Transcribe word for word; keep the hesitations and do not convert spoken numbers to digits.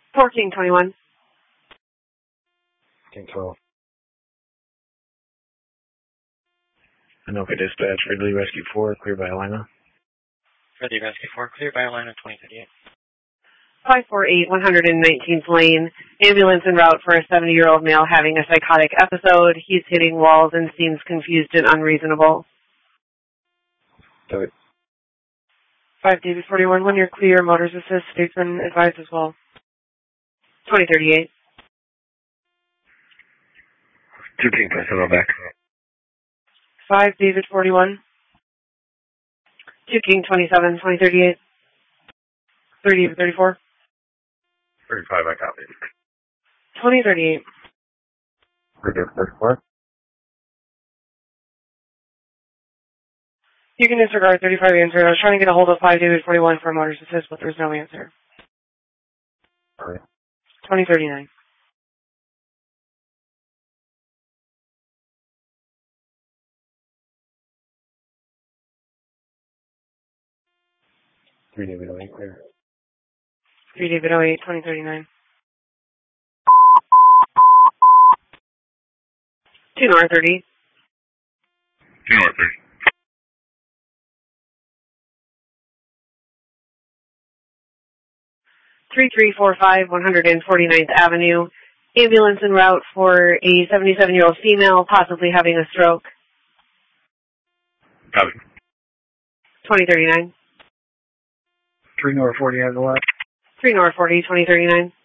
four King twenty-one. King twelve. Anoka Dispatch, Ridley Rescue four, clear by Alina. Ridley Rescue four, clear by Alina, twenty thirty-eight. five forty-eight, one hundred nineteenth Lane. Ambulance en route for a seventy-year-old male having a psychotic episode. He's hitting walls and seems confused and unreasonable. David. five David forty-one, when you're clear, motors assist, statesman advised as well. twenty thirty-eight. two King Pacific back. five David forty-one. two King twenty-seven, twenty thirty-eight. three David thirty-four. thirty-five, I copy. twenty thirty-eight. three David thirty-four. You can disregard thirty-five answer. I was trying to get a hold of five David forty-one for motors assist, but there's no answer. All right. twenty thirty-nine. three David oh eight, clear. three David oh eight, twenty thirty-nine. two Nor thirty. two Nor thirty. three three four five, one hundred forty-ninth Avenue. Ambulance en route for a seventy-seven-year-old female possibly having a stroke. Copy. twenty thirty-nine. three Nor forty has a lot. three Nor forty, twenty thirty-nine.